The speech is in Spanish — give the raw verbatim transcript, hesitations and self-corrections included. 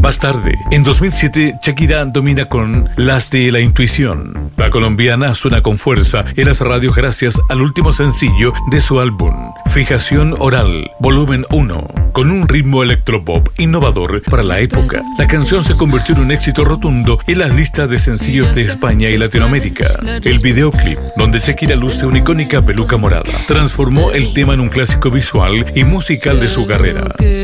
Más tarde, en dos mil siete, Shakira domina con Las de la Intuición. La colombiana suena con fuerza en las radios gracias al último sencillo de su álbum, Fijación Oral, volumen uno. Con un ritmo electropop innovador para la época, la canción se convirtió en un éxito rotundo en las listas de sencillos de España y Latinoamérica. El videoclip, donde Shakira luce una icónica peluca morada, transformó el tema en un clásico visual y musical de su carrera.